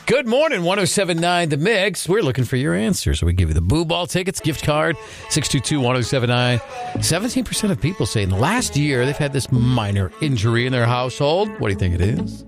Good morning, 107.9 The Mix. We're looking for your answers. So we give you the Boo Ball tickets, gift card, 622-1079. 17% of people say in the last year they've had this minor injury in their household. What do you think it is?